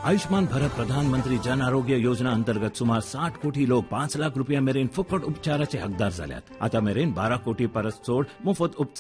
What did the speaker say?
आयुष्मान भारत प्रधानमंत्री जन आरोग्य योजना अंतर्गत सुमार 60 कोटी लोक 5 लाख रुपया मेरेन फुकट उपचाराचे हकदार झाल्यात. आता मेरेन 12 कोटी परस चोड मोफत उपचार